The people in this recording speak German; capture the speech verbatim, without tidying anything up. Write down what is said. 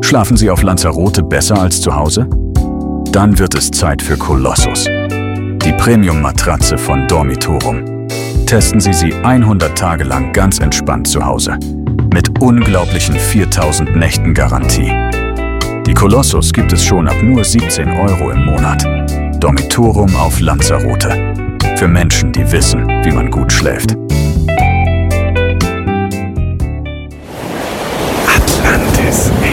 Schlafen Sie auf Lanzarote besser als zu Hause? Dann wird es Zeit für Colossus, die Premium-Matratze von Dormitorum. Testen Sie sie hundert Tage lang ganz entspannt zu Hause, mit unglaublichen viertausend Nächten Garantie. Die Colossus gibt es schon ab nur siebzehn Euro im Monat. Dormitorum auf Lanzarote. Für Menschen, die wissen, wie man gut schläft. Atlantis